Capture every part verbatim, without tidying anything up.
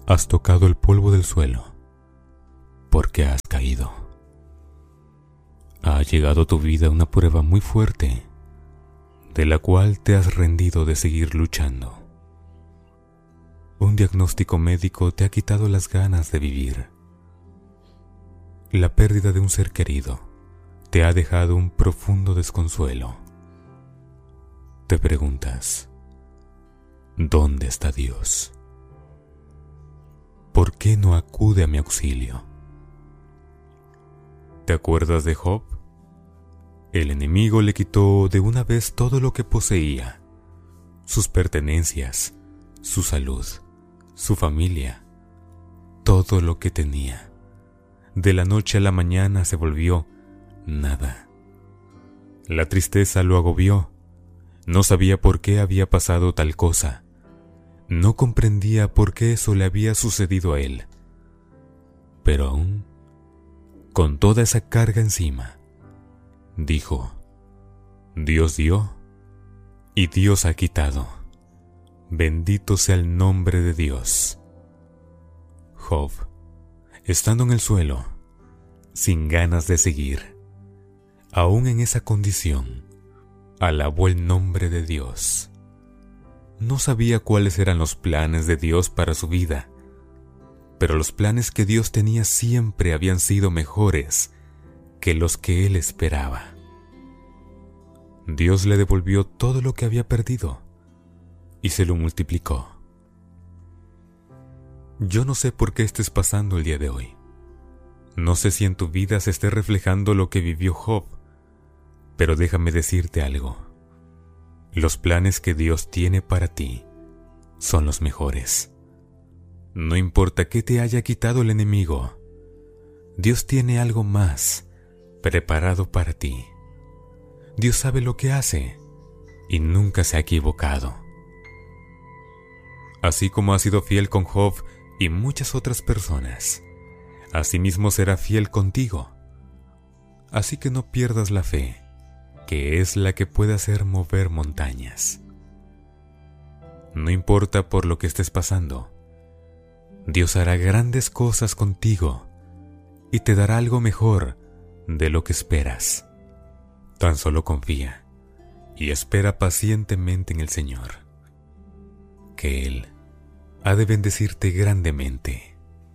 Has tocado el polvo del suelo porque has caído. Ha llegado a tu vida una prueba muy fuerte, de la cual te has rendido de seguir luchando. Un diagnóstico médico te ha quitado las ganas de vivir. La pérdida de un ser querido te ha dejado un profundo desconsuelo. Te preguntas, ¿dónde está Dios? ¿Por qué no acude a mi auxilio? ¿Te acuerdas de Job? El enemigo le quitó de una vez todo lo que poseía, sus pertenencias, su salud, su familia, todo lo que tenía. De la noche a la mañana se volvió nada. La tristeza lo agobió. No sabía por qué había pasado tal cosa. No comprendía por qué eso le había sucedido a él. Pero aún, con toda esa carga encima, dijo, Dios dio y Dios ha quitado. Bendito sea el nombre de Dios. Job, estando en el suelo, sin ganas de seguir, aún en esa condición, alabó el nombre de Dios. No sabía cuáles eran los planes de Dios para su vida, pero los planes que Dios tenía siempre habían sido mejores que los que él esperaba. Dios le devolvió todo lo que había perdido y se lo multiplicó. Yo no sé por qué estés pasando el día de hoy. No sé si en tu vida se esté reflejando lo que vivió Job, pero déjame decirte algo. Los planes que Dios tiene para ti son los mejores. No importa qué te haya quitado el enemigo, Dios tiene algo más preparado para ti. Dios sabe lo que hace y nunca se ha equivocado. Así como ha sido fiel con Job y muchas otras personas, asimismo será fiel contigo. Así que no pierdas la fe, que es la que puede hacer mover montañas. No importa por lo que estés pasando, Dios hará grandes cosas contigo y te dará algo mejor de lo que esperas. Tan solo confía y espera pacientemente en el Señor, que Él ha de bendecirte grandemente.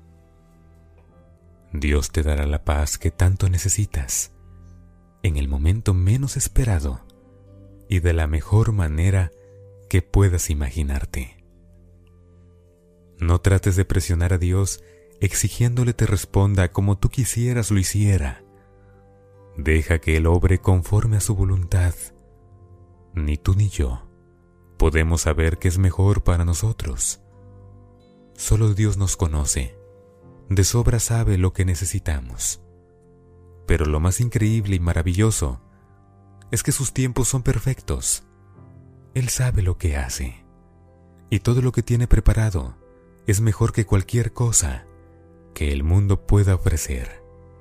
Dios te dará la paz que tanto necesitas, en el momento menos esperado y de la mejor manera que puedas imaginarte. No trates de presionar a Dios exigiéndole te responda como tú quisieras lo hiciera. Deja que Él obre conforme a su voluntad. Ni tú ni yo podemos saber qué es mejor para nosotros. Solo Dios nos conoce. De sobra sabe lo que necesitamos. Pero lo más increíble y maravilloso es que sus tiempos son perfectos. Él sabe lo que hace. Y todo lo que tiene preparado es mejor que cualquier cosa que el mundo pueda ofrecer.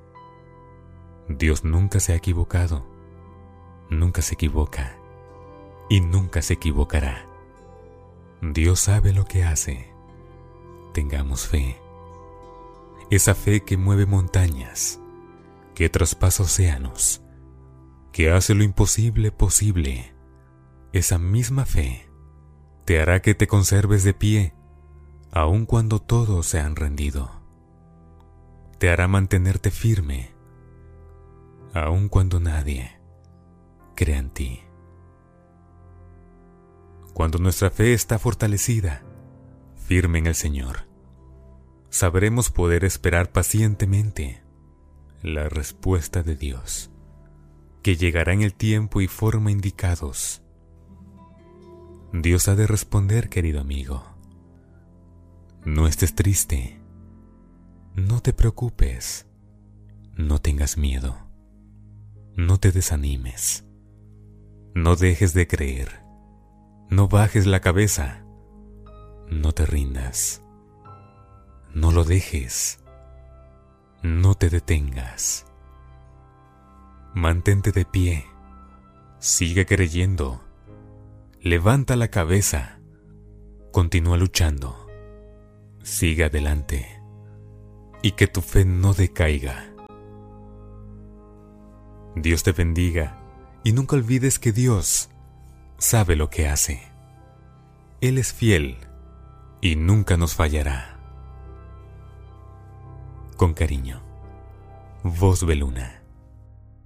Dios nunca se ha equivocado, nunca se equivoca y nunca se equivocará. Dios sabe lo que hace. Tengamos fe. Esa fe que mueve montañas, que traspasa océanos, que hace lo imposible posible. Esa misma fe te hará que te conserves de pie, aun cuando todos se han rendido. Te hará mantenerte firme, aun cuando nadie crea en ti. Cuando nuestra fe está fortalecida, firme en el Señor, sabremos poder esperar pacientemente la respuesta de Dios, que llegará en el tiempo y forma indicados. Dios ha de responder, querido amigo. No estés triste, no te preocupes, no tengas miedo. No te desanimes. No dejes de creer. No bajes la cabeza. No te rindas. No lo dejes. No te detengas. Mantente de pie. Sigue creyendo. Levanta la cabeza. Continúa luchando. Siga adelante y que tu fe no decaiga. Dios te bendiga y nunca olvides que Dios sabe lo que hace. Él es fiel y nunca nos fallará. Con cariño, Voz Beluna.